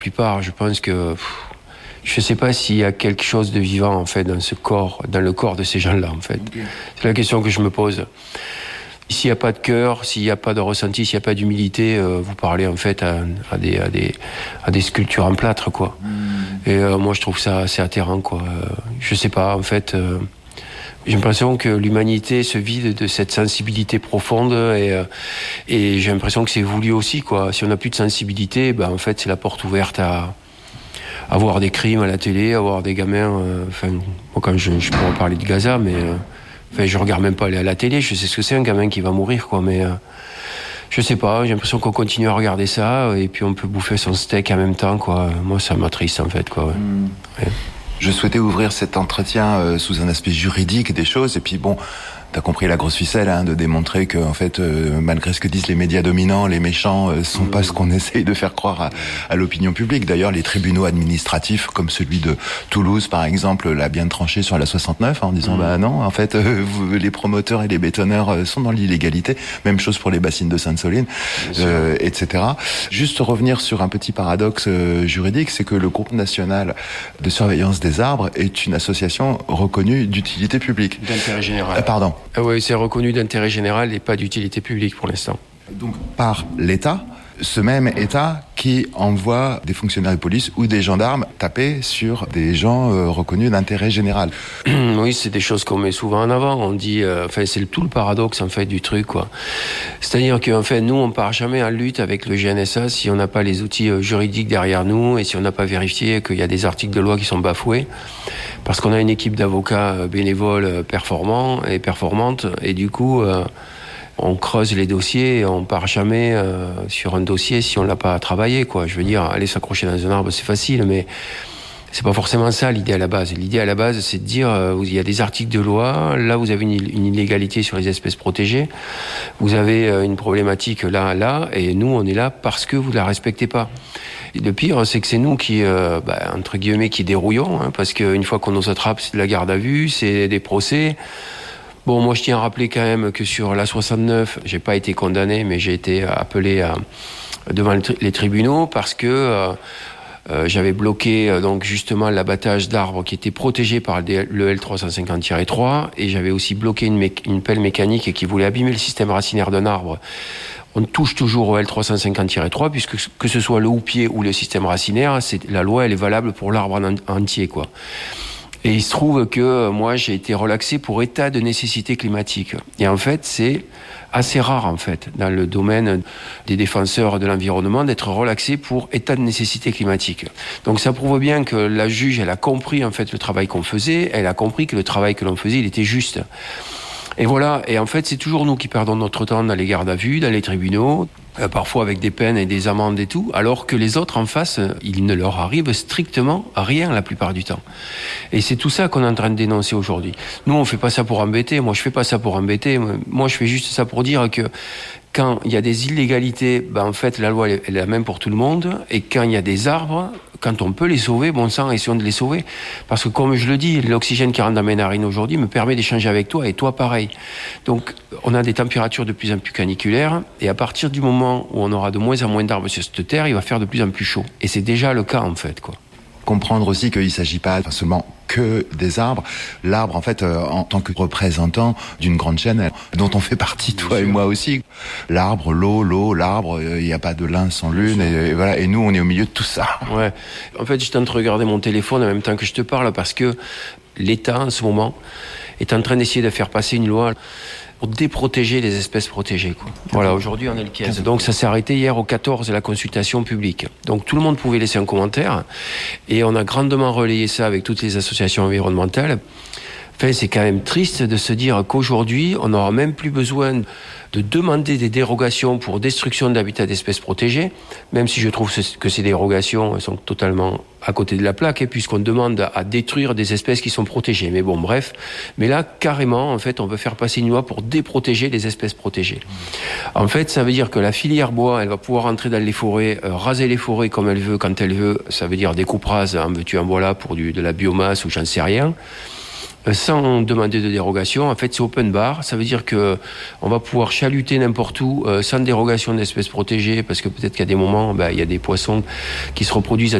plupart, je pense que je ne sais pas s'il y a quelque chose de vivant en fait dans le corps de ces gens-là en fait. Okay. C'est la question que je me pose. S'il n'y a pas de cœur, s'il n'y a pas de ressenti, s'il n'y a pas d'humilité, vous parlez en fait à des sculptures en plâtre quoi. Et moi je trouve ça assez atterrant quoi. Je sais pas en fait. J'ai l'impression que l'humanité se vide de cette sensibilité profonde et j'ai l'impression que c'est voulu aussi quoi. Si on n'a plus de sensibilité, en fait c'est la porte ouverte à voir des crimes à la télé, à voir des gamins. Moi quand je pourrais parler de Gaza, mais je regarde même pas aller à la télé. Je sais ce que c'est un gamin qui va mourir quoi, mais je sais pas. J'ai l'impression qu'on continue à regarder ça et puis on peut bouffer son steak en même temps quoi. Moi ça m'attriste en fait quoi. Ouais. Je souhaitais ouvrir cet entretien sous un aspect juridique des choses, et puis bon, t'as compris la grosse ficelle, de démontrer que en fait, malgré ce que disent les médias dominants, les méchants sont pas ce qu'on essaye de faire croire à l'opinion publique. D'ailleurs, les tribunaux administratifs, comme celui de Toulouse, par exemple, l'a bien tranché sur la 69, en disant non, en fait, les promoteurs et les bétonneurs sont dans l'illégalité. Même chose pour les bassines de Sainte-Soline, etc. Juste revenir sur un petit paradoxe juridique, c'est que le groupe national de surveillance des arbres est une association reconnue d'utilité publique. D'intérêt général. Pardon. Oui, c'est reconnu d'intérêt général et pas d'utilité publique pour l'instant. Donc par l'État, ce même État qui envoie des fonctionnaires de police ou des gendarmes taper sur des gens reconnus d'intérêt général. Oui, c'est des choses qu'on met souvent en avant. On dit, c'est tout le paradoxe en fait du truc, quoi. C'est-à-dire qu'en fait, nous, on part jamais en lutte avec le GNSA si on n'a pas les outils juridiques derrière nous et si on n'a pas vérifié qu'il y a des articles de loi qui sont bafoués, parce qu'on a une équipe d'avocats bénévoles performants et performantes, et du coup. On creuse les dossiers et on part jamais sur un dossier si on l'a pas travaillé, quoi. Je veux dire, aller s'accrocher dans un arbre, c'est facile, mais c'est pas forcément ça l'idée à la base. L'idée à la base, c'est de dire, il y a des articles de loi, là vous avez une illégalité sur les espèces protégées, vous avez une problématique là, et nous on est là parce que vous la respectez pas. Et le pire, c'est que c'est nous qui, entre guillemets, qui dérouillons, parce qu'une fois qu'on nous attrape, c'est de la garde à vue, c'est des procès. Bon, moi, je tiens à rappeler quand même que sur la 69, j'ai pas été condamné, mais j'ai été appelé devant les tribunaux parce que j'avais bloqué donc justement l'abattage d'arbres qui était protégé par le L350-3 et j'avais aussi bloqué une pelle mécanique qui voulait abîmer le système racinaire d'un arbre. On touche toujours au L350-3 puisque que ce soit le houppier ou le système racinaire, la loi elle est valable pour l'arbre en entier, quoi. Et il se trouve que moi, j'ai été relaxé pour état de nécessité climatique. Et en fait, c'est assez rare, en fait, dans le domaine des défenseurs de l'environnement, d'être relaxé pour état de nécessité climatique. Donc ça prouve bien que la juge, elle a compris, en fait, le travail qu'on faisait. Elle a compris que le travail que l'on faisait, il était juste. Et voilà. Et en fait, c'est toujours nous qui perdons notre temps dans les gardes à vue, dans les tribunaux, parfois avec des peines et des amendes et tout, alors que les autres en face, il ne leur arrive strictement rien la plupart du temps. Et c'est tout ça qu'on est en train de dénoncer aujourd'hui. Nous, on fait pas ça pour embêter. Moi, je fais pas ça pour embêter. Moi, je fais juste ça pour dire que quand il y a des illégalités, en fait, la loi elle est la même pour tout le monde. Et quand il y a des arbres, quand on peut les sauver, bon sang, essayons de les sauver. Parce que comme je le dis, l'oxygène qui rentre dans mes narines aujourd'hui me permet d'échanger avec toi et toi pareil. Donc, on a des températures de plus en plus caniculaires. Et à partir du moment où on aura de moins en moins d'arbres sur cette terre, il va faire de plus en plus chaud. Et c'est déjà le cas, en fait, quoi. Comprendre aussi qu'il ne s'agit pas seulement que des arbres. L'arbre, en fait, en tant que représentant d'une grande chaîne dont on fait partie, toi et moi aussi. L'arbre, l'eau, l'arbre, il n'y a pas de l'un sans l'une. Et voilà. Et nous, on est au milieu de tout ça. Ouais. En fait, j'étais en train de regarder mon téléphone en même temps que je te parle parce que l'État, en ce moment, est en train d'essayer de faire passer une loi pour déprotéger les espèces protégées, quoi. Voilà, aujourd'hui on est le 15. Donc ça s'est arrêté hier au 14, la consultation publique. Donc tout le monde pouvait laisser un commentaire et on a grandement relayé ça avec toutes les associations environnementales. Enfin, c'est quand même triste de se dire qu'aujourd'hui, on n'aura même plus besoin de demander des dérogations pour destruction d'habitats d'espèces protégées, même si je trouve que ces dérogations sont totalement à côté de la plaque, puisqu'on demande à détruire des espèces qui sont protégées. Mais bon, bref. Mais là, carrément, en fait, on veut faire passer une loi pour déprotéger les espèces protégées. En fait, ça veut dire que la filière bois, elle va pouvoir entrer dans les forêts, raser les forêts comme elle veut, quand elle veut. Ça veut dire découpe rase, en veux-tu, en voilà, pour de la biomasse ou j'en sais rien. sans demander de dérogation. En fait, c'est open bar. Ça veut dire que on va pouvoir chaluter n'importe où sans dérogation d'espèces protégées, parce que peut-être qu'à des moments, il y a des poissons qui se reproduisent